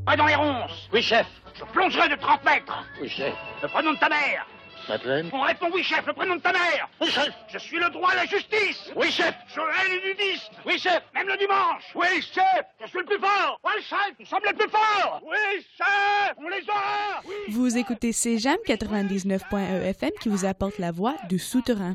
Pas dans les ronces. Oui, chef. Je plongerai de 30 mètres. Oui, chef. Le prénom de ta mère. Madeleine. On répond oui, chef, le prénom de ta mère. Oui, chef. Je suis le droit à la justice. Oui, chef. Je hais les nudistes. Oui, chef. Même le dimanche. Oui, chef. Je suis le plus fort. Oui, chef. Nous sommes les plus forts. Oui, chef. On les aura. Oui, Vous écoutez CJAM 99.1 FM qui vous apporte la voix du souterrain.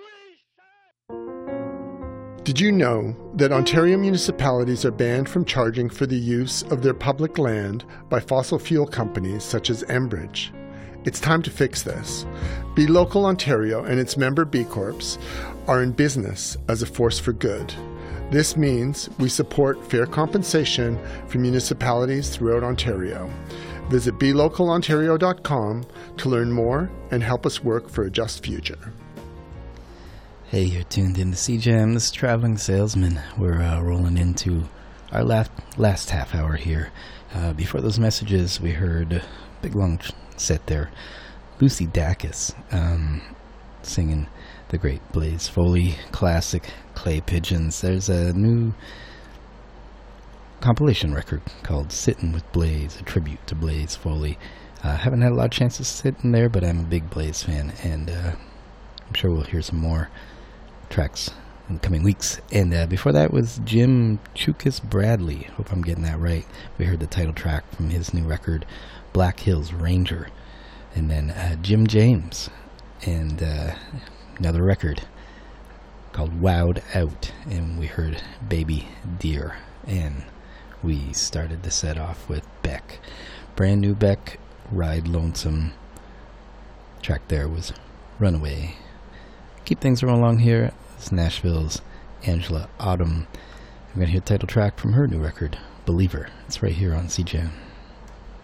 Did you know that Ontario municipalities are banned from charging for the use of their public land by fossil fuel companies such as Enbridge? It's time to fix this. Be Local Ontario and its member B Corps are in business as a force for good. This means we support fair compensation for municipalities throughout Ontario. Visit belocalontario.com to learn more and help us work for a just future. Hey, you're tuned in to CJAM. This is Traveling Salesman. We're rolling into our last half hour here. Before those messages, we heard a big long set there. Lucy Dacus singing the great Blaze Foley classic, Clay Pigeons. There's a new compilation record called Sittin' with Blaze, a tribute to Blaze Foley. Haven't had a lot of chances to sit in there, but I'm a big Blaze fan, and I'm sure we'll hear some more tracks in the coming weeks. And before that was Jim Chukas Bradley. Hope I'm getting that right. We heard the title track from his new record, Black Hills Ranger. And then Jim James and another record called Wowed Out. And we heard Baby Deer. And we started the set off with Beck. Brand new Beck, Ride Lonesome. Track there was Runaway. Keep things rolling along here. It's Nashville's Angela Autumn. I'm going to hear the title track from her new record, Believer. It's right here on CJAM.